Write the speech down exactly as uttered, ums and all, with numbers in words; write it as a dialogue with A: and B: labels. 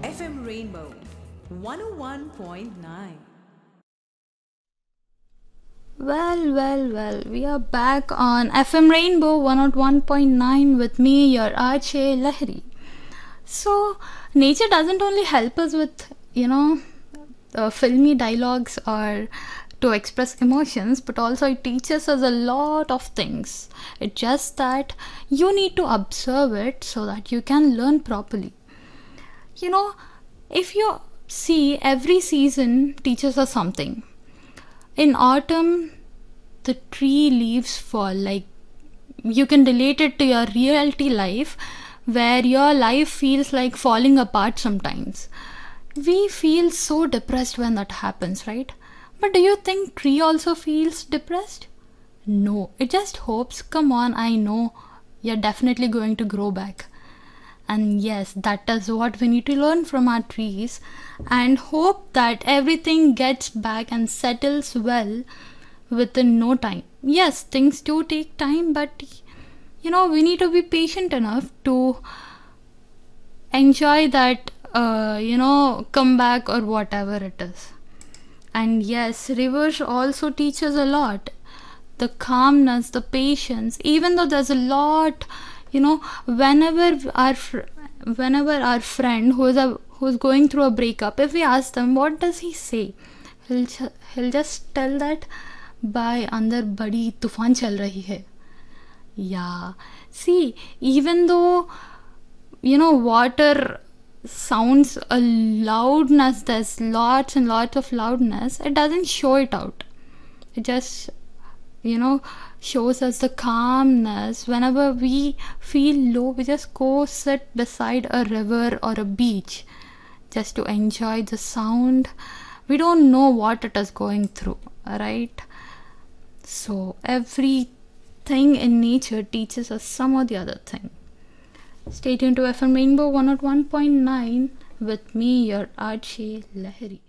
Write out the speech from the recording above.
A: F M Rainbow one oh one point nine.
B: Well, well, well, we are back on F M Rainbow one oh one point nine with me, your R J Lahiri. So, nature doesn't only help us with, you know, uh, filmy dialogues or to express emotions, but also it teaches us a lot of things. It's just that you need to observe it so that you can learn properly. You know, if you see, every season teaches us something. In autumn, the tree leaves fall. Like, you can relate it to your reality life, where your life feels like falling apart sometimes. We feel so depressed when that happens, right? But do you think tree also feels depressed? No, it just hopes, come on, I know you're definitely going to grow back. And yes, that is what we need to learn from our trees and hope that everything gets back and settles well within no time. Yes, things do take time, but you know, we need to be patient enough to enjoy that, uh, you know, comeback or whatever it is. And yes, rivers also teach us a lot. The calmness, the patience, even though there's a lot, you know, whenever our fr- whenever our friend who is a who's going through a breakup, if we ask them what does he say, he'll ju- he'll just tell that by अंदर बड़ी तूफान चल रही है. Yeah, see, even though you know water sounds a loudness, there's lots and lots of loudness, it doesn't show it out. It just, you know, shows us the calmness. Whenever we feel low, we just go sit beside a river or a beach just to enjoy the sound. We don't know what it is going through, right? So everything in nature teaches us some or the other thing. Stay tuned to F M Rainbow one oh one point nine with me, your R J Lahiri.